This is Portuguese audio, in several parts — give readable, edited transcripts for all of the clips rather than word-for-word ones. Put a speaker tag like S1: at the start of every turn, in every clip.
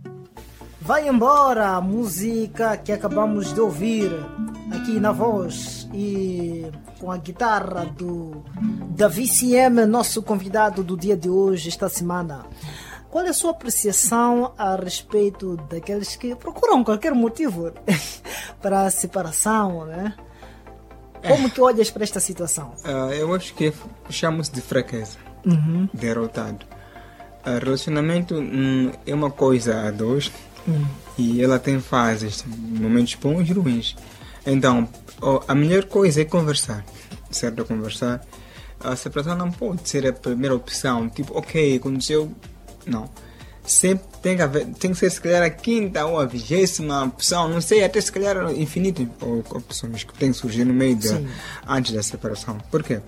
S1: Vai embora a música que acabamos de ouvir aqui na voz e com a guitarra do Davi CM, nosso convidado do dia de hoje, esta semana. Qual é a sua apreciação a respeito daqueles que procuram qualquer motivo para a separação, né? Como que olhas para esta situação?
S2: Eu acho que chama-se de fraqueza, derrotado. Relacionamento é uma coisa a dois e ela tem fases, momentos bons e ruins. Então, a melhor coisa é conversar, certo? Conversar. A separação não pode ser a primeira opção, tipo, ok, aconteceu. Não. Sempre tem que ser, se calhar, a quinta ou a 20ª opção, não sei, até se calhar infinito opções que têm que surgir no meio antes da separação. Por quê?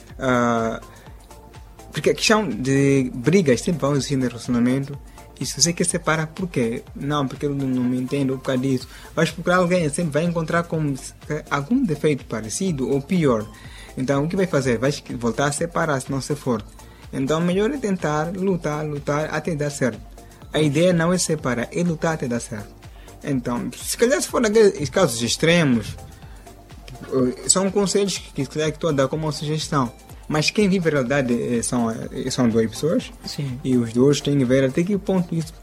S2: Porque a questão de brigas sempre vai existir no relacionamento. E se você quer separar, por quê? Não, porque eu não me entendo por causa disso. Vais procurar alguém, sempre vai encontrar com algum defeito parecido ou pior. Então, o que vai fazer? Vai voltar a separar, se não se for. Então, melhor é tentar lutar até dar certo. A ideia não é separar, é lutar até dar certo. Então, se calhar se for naqueles casos extremos, são conselhos que se calhar que estou a dar como uma sugestão. Mas quem vive a realidade são duas pessoas.
S1: Sim.
S2: E os dois têm que ver até que ponto isso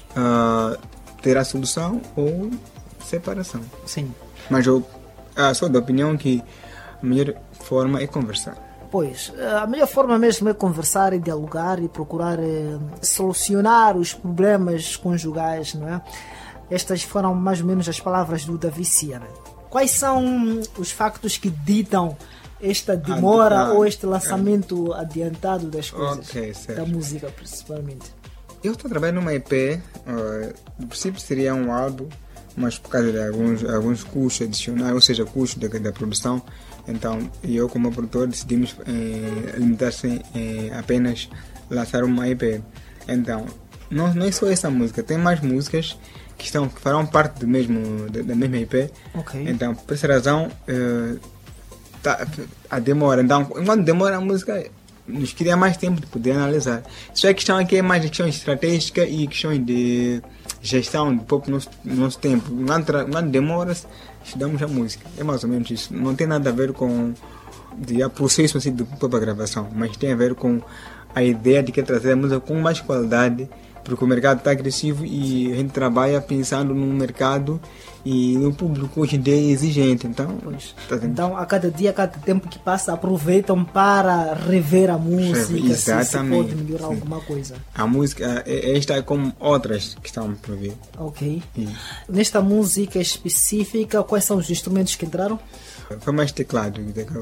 S2: terá solução ou separação.
S1: Sim.
S2: Mas eu sou da opinião que a melhor forma é conversar.
S1: Pois, a melhor forma mesmo é conversar e dialogar e procurar solucionar os problemas conjugais, não é? Estas foram mais ou menos as palavras do Davi Ciana. Quais são os factos que ditam esta demora ou este lançamento adiantado das coisas, da música principalmente?
S2: Eu estou trabalhando numa EP, no princípio seria um álbum, mas por causa de alguns custos adicionais, ou seja, custos da produção, então eu como produtor decidimos limitar-se apenas lançar uma EP. Então, não é só essa música, tem mais músicas que farão parte da mesma EP.
S1: Okay.
S2: Então, por essa razão, a demora. Então, enquanto demora a música, nos queria mais tempo de poder analisar. Só a questão aqui é mais questão estratégica e questão de gestão do próprio nosso tempo. Enquanto demora, estudamos a música. É mais ou menos isso. Não tem nada a ver com o processo assim, da própria gravação, mas tem a ver com a ideia de que trazer a música com mais qualidade, porque o mercado está agressivo e a gente trabalha pensando no mercado e no público hoje em dia é exigente. Então,
S1: então a cada dia, a cada tempo que passa, aproveitam para rever a música,
S2: exatamente,
S1: se pode melhorar alguma coisa.
S2: A música, esta é como outras que estão por vir.
S1: Ok. Nesta música específica, quais são os instrumentos que entraram?
S2: Foi mais teclado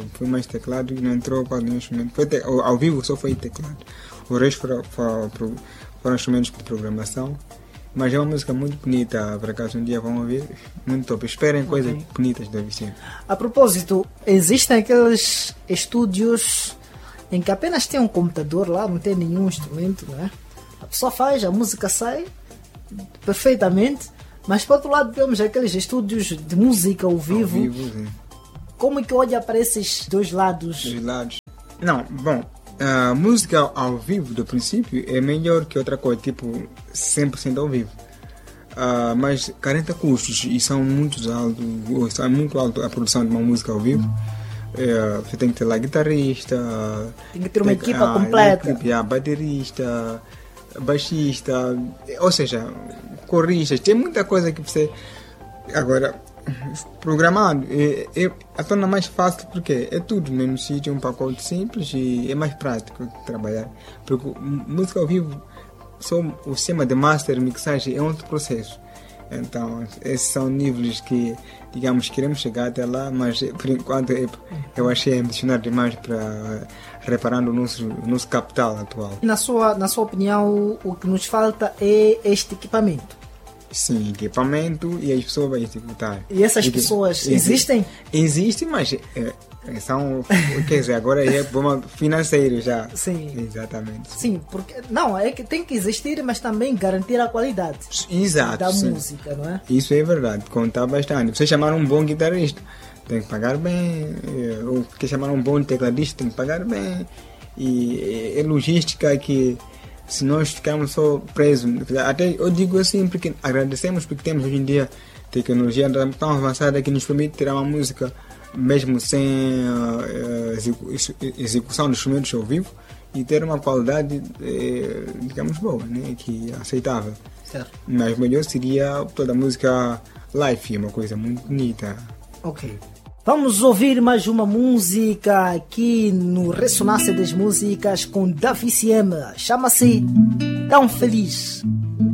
S2: e não entrou quase nenhum instrumento. Ao vivo só foi teclado. O resto foram instrumentos de programação. Mas é uma música muito bonita, por acaso um dia vão ouvir, muito top. Esperem coisas bonitas da Vicente.
S1: A propósito, existem aqueles estúdios em que apenas tem um computador lá, não tem nenhum instrumento, não é? A pessoa faz, a música sai perfeitamente, mas por outro lado temos aqueles estúdios de música ao vivo. Sim. Como é que olha para esses dois lados?
S2: Não, bom, a música ao vivo do princípio é melhor que outra coisa, tipo 100% ao vivo, mas carenta custos e são muito alto a produção de uma música ao vivo. Você tem que ter lá guitarrista,
S1: tem que ter uma equipa completa,
S2: baterista, baixista, ou seja, coristas, tem muita coisa que você agora programado a torna mais fácil porque é tudo no mesmo sítio, um pacote simples e é mais prático trabalhar, porque música ao vivo só o sistema de master, mixagem é outro processo. Então esses são níveis que, digamos, queremos chegar até lá, mas por enquanto eu achei ambicionar demais para reparando o nosso capital atual.
S1: Na sua opinião, o que nos falta é este equipamento?
S2: Sim, equipamento e as pessoas vão executar.
S1: E essas pessoas existem?
S2: Existem, mas são, quer dizer, agora é problema financeiro já.
S1: Sim.
S2: Exatamente.
S1: Sim, porque não, é que tem que existir, mas também garantir a qualidade.
S2: Exato,
S1: da
S2: sim.
S1: música, não é?
S2: Isso é verdade, conta bastante. Você chamar um bom guitarrista, tem que pagar bem. Ou quer chamar um bom tecladista, tem que pagar bem. E é logística que se nós ficarmos só presos. Até eu digo assim porque agradecemos porque temos hoje em dia tecnologia tão avançada que nos permite tirar uma música mesmo sem execução dos instrumentos ao vivo e ter uma qualidade, digamos, boa, né? Que é aceitável.
S1: Certo.
S2: Mas melhor seria toda a música live, uma coisa muito bonita.
S1: Ok. Vamos ouvir mais uma música aqui no Ressonância das Músicas com Davi CM. Chama-se Tão Feliz.